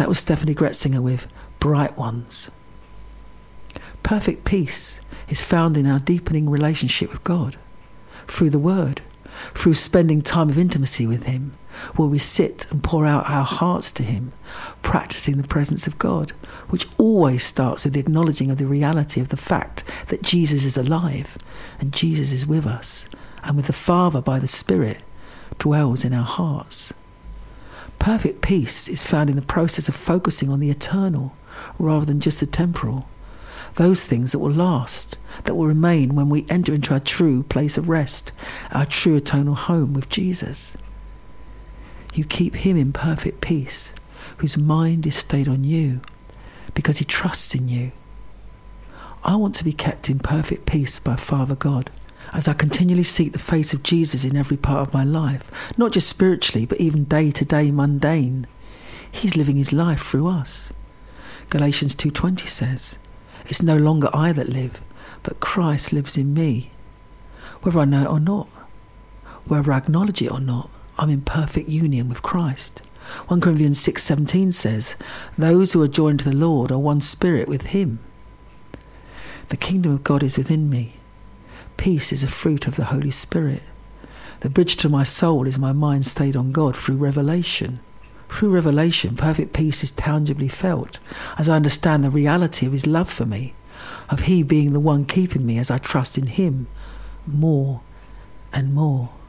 That was Stephanie Gretzinger with Bright Ones. Perfect peace is found in our deepening relationship with God, through the Word, through spending time of intimacy with Him, where we sit and pour out our hearts to Him, practicing the presence of God, which always starts with the acknowledging of the reality of the fact that Jesus is alive and Jesus is with us, and with the Father by the Spirit dwells in our hearts. Perfect peace is found in the process of focusing on the eternal rather than just the temporal, those things that will last, that will remain when we enter into our true place of rest, our true eternal home with Jesus. You keep Him in perfect peace, whose mind is stayed on you, because He trusts in you. I want to be kept in perfect peace by Father God, as I continually seek the face of Jesus in every part of my life, not just spiritually, but even day-to-day mundane. He's living His life through us. Galatians 2:20 says, "It's no longer I that live, but Christ lives in me." Whether I know it or not, whether I acknowledge it or not, I'm in perfect union with Christ. 1 Corinthians 6:17 says, "Those who are joined to the Lord are one spirit with Him." The kingdom of God is within me. Peace is a fruit of the Holy Spirit. The bridge to my soul is my mind stayed on God through revelation. Through revelation, perfect peace is tangibly felt as I understand the reality of His love for me, of He being the one keeping me as I trust in Him more and more.